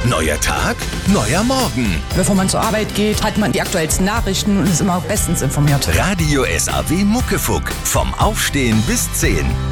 Neuer Tag, neuer Morgen. Bevor man zur Arbeit geht, hat man die aktuellsten Nachrichten und ist immer bestens informiert. Radio SAW Muckefuck. Vom Aufstehen bis 10.